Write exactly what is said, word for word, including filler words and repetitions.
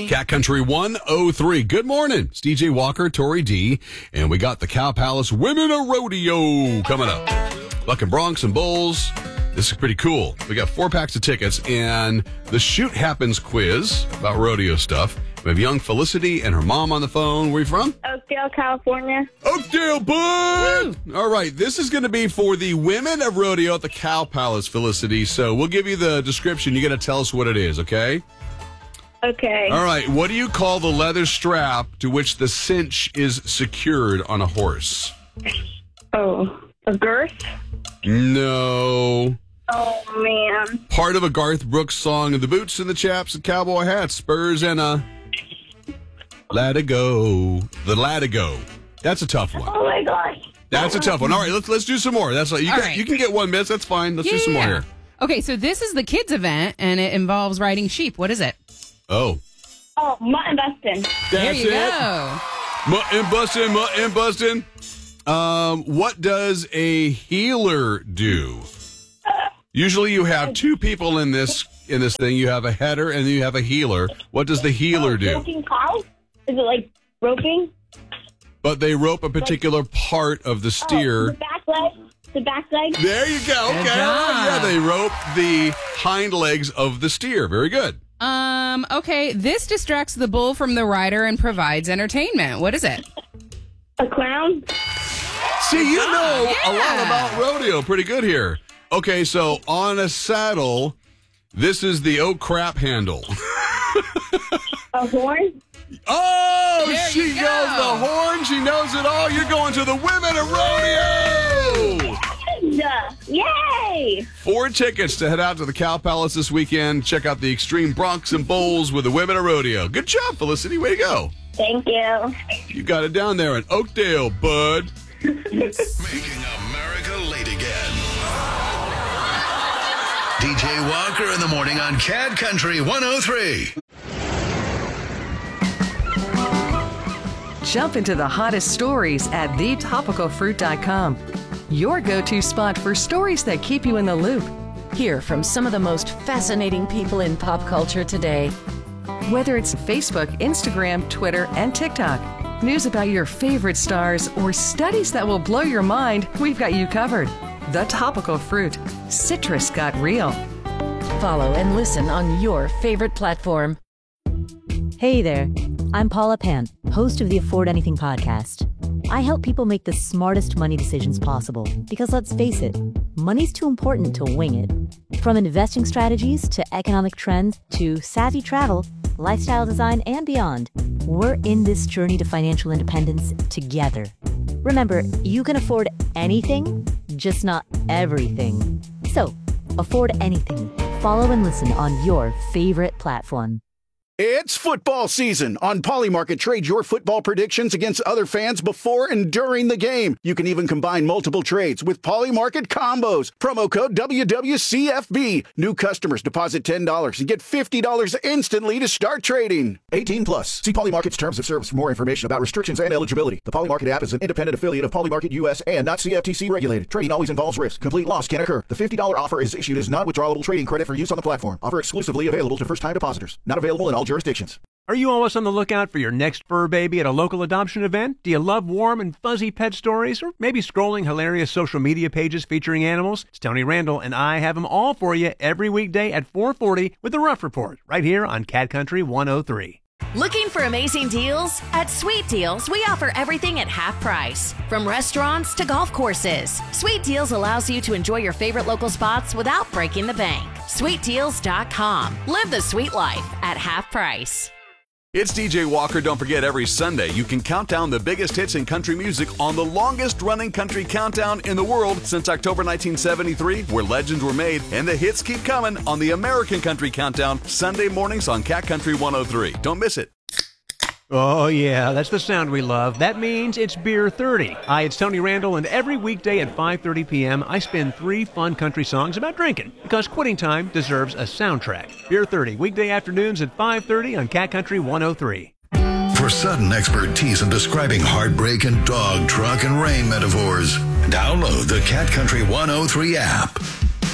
Cat Country one oh three. Good morning. It's D J Walker, Tori D, and we got the Cow Palace Women of Rodeo coming up. Luck and Bronx and Bulls. This is pretty cool. We got four packs of tickets and the Shoot Happens quiz about rodeo stuff. We have young Felicity and her mom on the phone. Where are you from? Oakdale, California. Oakdale, bud! Woo. All right, this is going to be for the Women of Rodeo at the Cow Palace, Felicity. So we'll give you the description. You got to tell us what it is, okay? Okay. All right, what do you call the leather strap to which the cinch is secured on a horse? Oh, a girth? No. Oh, man. Part of a Garth Brooks song, the boots and the chaps and cowboy hats, spurs and a Latigo. The Latigo. That's a tough one. Oh, my gosh. That's a tough one. All right, let's let's do some more. That's like, you, All can, right. you can get one miss. That's fine. Let's Yeah, do some yeah. more here. Okay, so this is the kids' event, and it involves riding sheep. What is it? Oh. Oh, mutton bustin'. That's there you it. go. Mutton bustin', mutton bustin'. Um, what does a healer do? Usually you have two people in this in this thing. You have a header and you have a healer. What does the healer oh, do? Roping cows? Is it like roping? But they rope a particular part of the steer. Oh, the back leg? The back leg? There you go. Good Okay. job. Yeah, they rope the hind legs of the steer. Very good. Um, okay, this distracts the bull from the rider and provides entertainment. What is it? A clown? See, you know a lot Yeah. about rodeo. Pretty good here. Okay, so on a saddle, this is the oh crap handle. A horn? Oh, There she you go. knows the horn. She knows it all. You're going to the Women of Rodeo. And, yay! Four tickets to head out to the Cow Palace this weekend. Check out the Extreme Bronx and Bulls with the Women of Rodeo. Good job, Felicity. Way to go. Thank you. You got it down there in Oakdale, bud. Making America late again. D J Walker in the morning on Cat Country one oh three. Jump into the hottest stories at the topical fruit dot com. Your go-to spot for stories that keep you in the loop. Hear from some of the most fascinating people in pop culture today. Whether it's Facebook, Instagram, Twitter, and TikTok, news about your favorite stars, or studies that will blow your mind, we've got you covered. The Topical Fruit. Citrus got real. Follow and listen on your favorite platform. Hey there, I'm Paula Pant, host of the Afford Anything podcast. I help people make the smartest money decisions possible because let's face it, money's too important to wing it. From investing strategies to economic trends to savvy travel, lifestyle design, and beyond, we're in this journey to financial independence together. Remember, you can afford anything, just not everything. So, afford anything. Follow and listen on your favorite platform. It's football season. On Polymarket, trade your football predictions against other fans before and during the game. You can even combine multiple trades with Polymarket combos. Promo code W W C F B. New customers deposit ten dollars and get fifty dollars instantly to start trading. eighteen plus. See Polymarket's terms of service for more information about restrictions and eligibility. The Polymarket app is an independent affiliate of Polymarket U S and not C F T C regulated. Trading always involves risk. Complete loss can occur. The fifty dollars offer is issued as non-withdrawable trading credit for use on the platform. Offer exclusively available to first-time depositors. Not available in all jurisdictions. Are you always on the lookout for your next fur baby at a local adoption event? Do you love warm and fuzzy pet stories? Or maybe scrolling hilarious social media pages featuring animals? It's Tony Randall, and I have them all for you every weekday at four forty with the Rough Report, right here on Cat Country one oh three. Looking for amazing deals? At Sweet Deals, we offer everything at half price. From restaurants to golf courses, Sweet Deals allows you to enjoy your favorite local spots without breaking the bank. sweet deals dot com. Live the sweet life at half price. It's D J Walker. Don't forget, every Sunday you can count down the biggest hits in country music on the longest running country countdown in the world since October nineteen seventy-three, where legends were made and the hits keep coming on the American Country Countdown, Sunday mornings on Cat Country one oh three. Don't miss it. Oh, yeah, that's the sound we love. That means it's Beer thirty. Hi, it's Tony Randall, and every weekday at five thirty p.m., I spin three fun country songs about drinking, because quitting time deserves a soundtrack. Beer thirty, weekday afternoons at five thirty on Cat Country one oh three. For sudden expertise in describing heartbreak and dog, truck, and rain metaphors, download the Cat Country one oh three app.